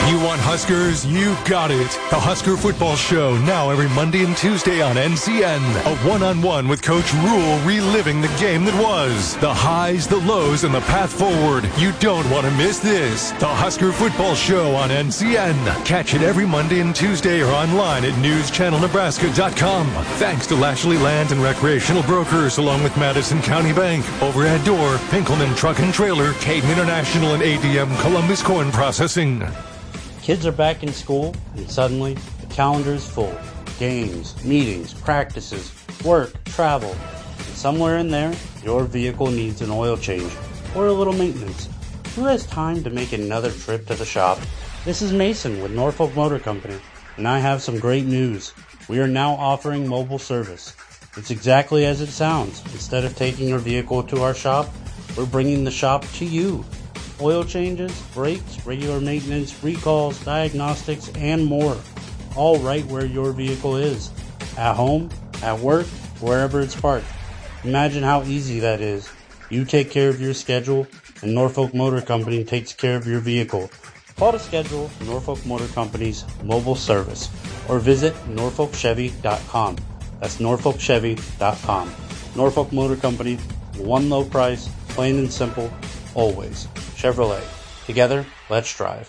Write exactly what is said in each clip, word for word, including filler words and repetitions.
You want Huskers? You got it. The Husker Football Show, now every Monday and Tuesday on N C N. A one-on-one with Coach Rule, reliving the game that was. The highs, the lows, and the path forward. You don't want to miss this. The Husker Football Show on N C N. Catch it every Monday and Tuesday or online at news channel nebraska dot com. Thanks to Lashley Land and Recreational Brokers, along with Madison County Bank, Overhead Door, Pinkelman Truck and Trailer, Caden International, and A D M Columbus Corn Processing. Kids are back in school, and suddenly the calendar is full. Games, meetings, practices, work, travel. And somewhere in there, your vehicle needs an oil change or a little maintenance. Who has time to make another trip to the shop? This is Mason with Norfolk Motor Company, and I have some great news. We are now offering mobile service. It's exactly as it sounds. Instead of taking your vehicle to our shop, we're bringing the shop to you. Oil changes, brakes, regular maintenance, recalls, diagnostics, and more. All right where your vehicle is. At home, at work, wherever it's parked. Imagine how easy that is. You take care of your schedule, and Norfolk Motor Company takes care of your vehicle. Call to schedule Norfolk Motor Company's mobile service or visit norfolk chevy dot com. That's norfolk chevy dot com. Norfolk Motor Company, one low price, plain and simple, always. Chevrolet. Together, let's drive.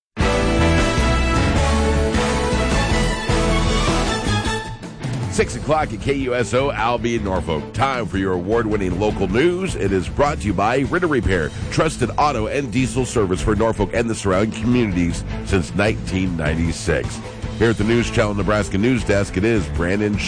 Six o'clock at K U S O, Albee in Norfolk. Time for your award-winning local news. It is brought to you by Ritter Repair, trusted auto and diesel service for Norfolk and the surrounding communities since nineteen ninety-six. Here at the News Channel Nebraska News Desk, it is Brandon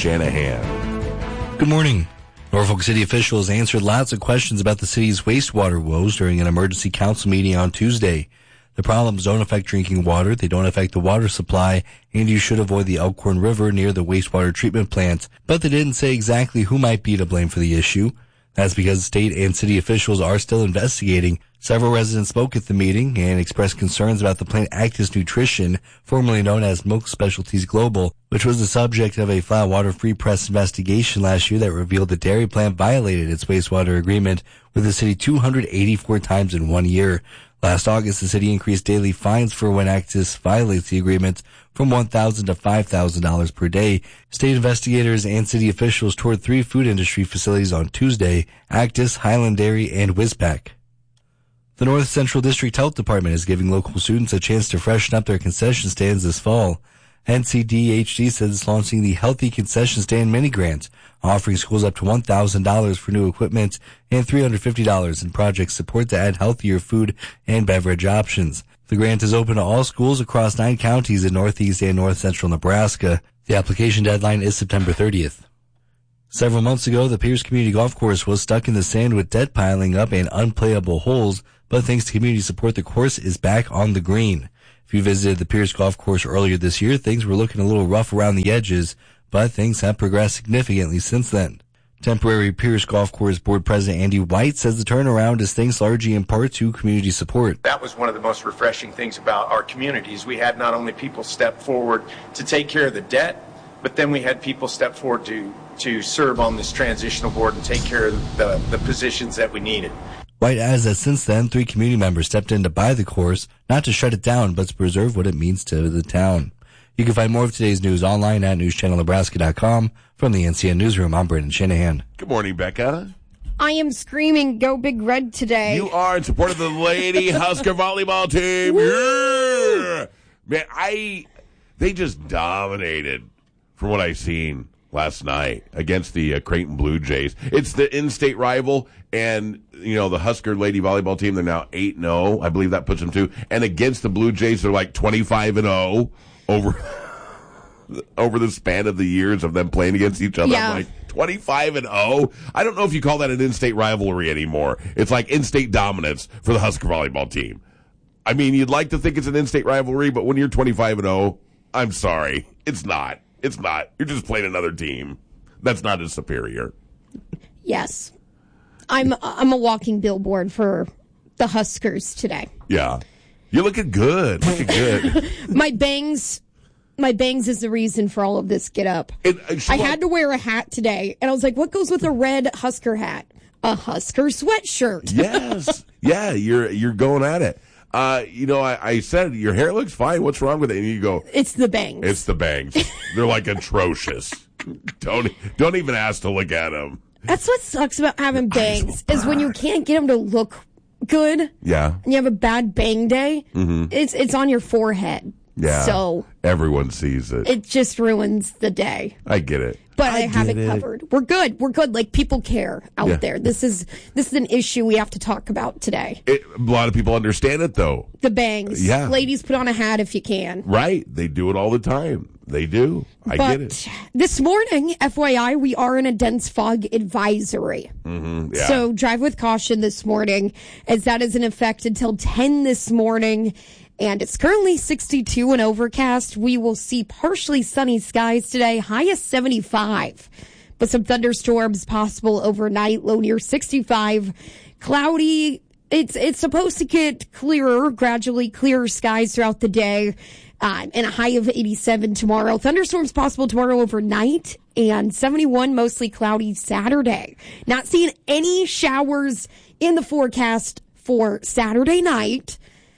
Shanahan. Good morning. Norfolk City officials answered lots of questions about the city's wastewater woes during an emergency council meeting on Tuesday. The problems don't affect drinking water, they don't affect the water supply, and you should avoid the Elkhorn River near the wastewater treatment plant. But they didn't say exactly who might be to blame for the issue. That's because state and city officials are still investigating. Several residents spoke at the meeting and expressed concerns about the plant Actis Nutrition, formerly known as Milk Specialties Global, which was the subject of a flat water free press investigation last year that revealed the dairy plant violated its wastewater agreement with the city two hundred eighty-four times in one year. Last August, the city increased daily fines for when Actis violates the agreement from one thousand dollars to five thousand dollars per day. State investigators and city officials toured three food industry facilities on Tuesday: Actis, Highland Dairy, and Wizpac. The North Central District Health Department is giving local students a chance to freshen up their concession stands this fall. N C D H D says it's launching the Healthy Concession Stand Mini Grant, offering schools up to one thousand dollars for new equipment and three hundred fifty dollars in project support to add healthier food and beverage options. The grant is open to all schools across nine counties in Northeast and North Central Nebraska. The application deadline is September thirtieth. Several months ago, the Pierce Community Golf Course was stuck in the sand with debt piling up and unplayable holes, but thanks to community support, the course is back on the green. If you visited the Pierce Golf Course earlier this year, things were looking a little rough around the edges, but things have progressed significantly since then. Temporary Pierce Golf Course Board President Andy White says the turnaround is thanks largely in part to community support. That was one of the most refreshing things about our communities. We had not only people step forward to take care of the debt, but then we had people step forward to, to serve on this transitional board and take care of the, the positions that we needed. White adds that since then, three community members stepped in to buy the course, not to shut it down, but to preserve what it means to the town. You can find more of today's news online at news channel nebraska dot com. From the N C N Newsroom, I'm Brandon Shanahan. Good morning, Becca. I am screaming, go Big Red today. You are in support of the Lady Husker volleyball team. Yeah! Man, I they just dominated from what I've seen last night against the uh, Creighton Blue Jays. It's the in-state rival, and, you know, the Husker lady volleyball team, they're now eight and oh. I believe that puts them two. And against the Blue Jays, they're like twenty-five and oh over, over the span of the years of them playing against each other. Yeah. I'm like, twenty-five and oh? I don't know if you call that an in-state rivalry anymore. It's like in-state dominance for the Husker volleyball team. I mean, you'd like to think it's an in-state rivalry, but when you're twenty-five and oh, I'm sorry. It's not. It's not. You're just playing another team that's not as superior. Yes. I'm I'm a walking billboard for the Huskers today. Yeah. You're looking good. Looking good. my bangs my bangs is the reason for all of this get up. It, uh, I had to wear a hat today, and I was like, what goes with a red Husker hat? A Husker sweatshirt. Yes. Yeah, you're you're going at it. uh, you know, I, I said, your hair looks fine. What's wrong with it? And you go, It's the bangs. it's the bangs. They're like atrocious. Don't don't even ask to look at them. That's what sucks about having bangs is when you can't get them to look good. Yeah. And you have a bad bang day. Mm-hmm. It's it's on your forehead. Yeah. So everyone sees it. it just ruins the day. I get it. But I, have get it it. covered. We're good. We're good. Like, people care out Yeah. there. This is this is an issue we have to talk about today. It, a lot of people understand it, though. The bangs. Yeah. Ladies, put on a hat if you can. Right. They do it all the time. They do. I but get it. This morning, F Y I, we are in a dense fog advisory. Mm-hmm. Yeah. So drive with caution this morning, as that is in effect until ten this morning. And it's currently sixty-two and overcast. We will see partially sunny skies today, high of seventy-five. But some thunderstorms possible overnight, low near sixty-five. Cloudy. It's it's supposed to get clearer, gradually clearer skies throughout the day. Uh, and a high of eighty-seven tomorrow. Thunderstorms possible tomorrow overnight, and seventy-one, mostly cloudy Saturday. Not seeing any showers in the forecast for Saturday night.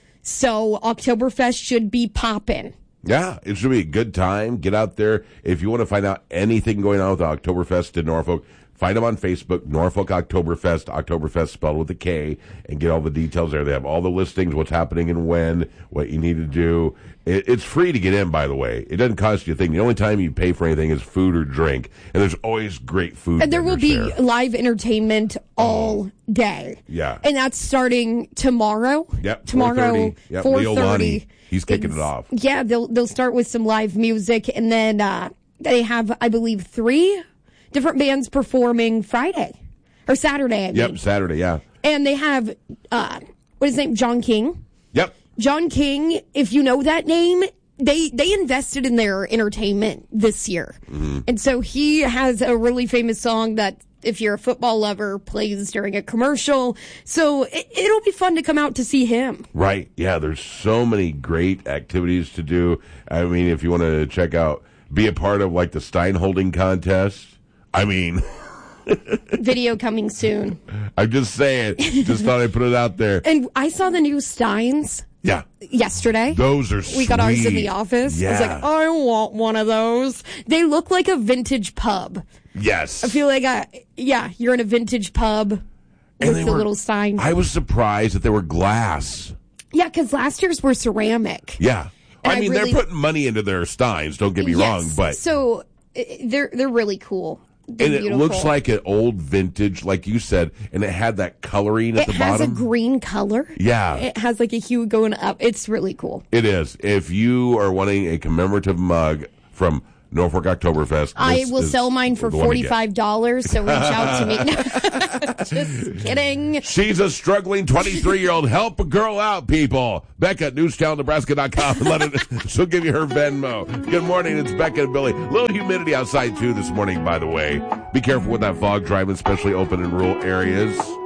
So Oktoberfest should be popping. Yeah, it should be a good time. Get out there. If you want to find out anything going on with the Oktoberfest in Norfolk, find them on Facebook, Norfolk Oktoberfest, Oktoberfest spelled with a K, and get all the details there. They have all the listings, what's happening and when, what you need to do. It, it's free to get in, by the way. It doesn't cost you a thing. The only time you pay for anything is food or drink, and there's always great food. And there will be there. live entertainment all day. Yeah. And that's starting tomorrow. Yep, Tomorrow, four thirty. Yep, four Leo thirty. Lonnie, he's kicking it off. Yeah, they'll they'll start with some live music, and then uh, they have, I believe, three different bands performing Friday or Saturday. I mean. Yep, Saturday, yeah. And they have uh, what is his name? John King. Yep. John King. If you know that name, they they invested in their entertainment this year, Mm-hmm. and so he has a really famous song that, if you're a football lover, plays during a commercial. So it, it'll be fun to come out to see him. Right. Yeah, there's so many great activities to do. I mean, if you want to check out, be a part of like the Stein holding contest. I mean, Video coming soon. I'm just saying, just thought I'd put it out there. And I saw the new Steins Yeah. yesterday. Those are sweet. We got ours in the office. Yeah. I was like, I want one of those. They look like a vintage pub. Yes. I feel like, I, yeah, you're in a vintage pub And with they the were- little sign. I was surprised that they were glass. Yeah, because last year's were ceramic. Yeah. And I I mean, really- they're putting money into their Steins, don't get me Yes. wrong, but So i- they're they're really cool. They're and it beautiful. looks like an old vintage, like you said, and it had that coloring at It the has bottom. a green color. Yeah. It has like a hue going up. It's really cool. It is. If you are wanting a commemorative mug from Norfolk Oktoberfest, I this will is sell mine for the one to get. forty-five dollars, so reach out to me. Just kidding. She's a struggling twenty-three-year-old. Help a girl out, people. Becca at newstown nebraska dot com. Let it, she'll give you her Venmo. Good morning. It's Becca and Billy. Little humidity outside, too, this morning, by the way. Be careful with that fog driving, especially open in rural areas.